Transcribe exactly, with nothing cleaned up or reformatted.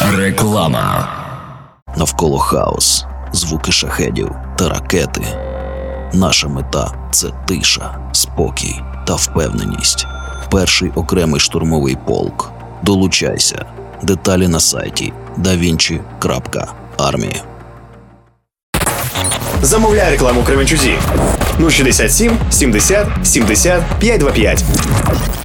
Реклама. Навколо хаос, звуки шахедів та ракети. Наша мета – це тиша, спокій та впевненість. Перший окремий штурмовий полк. Долучайся. Деталі на сайті да вінчі крапка армія. Замовляй рекламу в Кременчузі. нуль шістдесят сім сімдесят сімдесят п'ятсот двадцять п'ять.